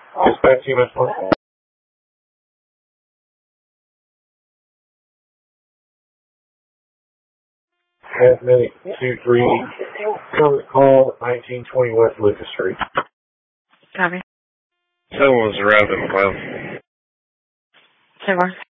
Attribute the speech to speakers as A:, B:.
A: Dispatch EMS 1. Medic 2-3, current call 1920 West Lucas Street.
B: Copy.
C: Someone's arrived in the cloud.
B: Say more.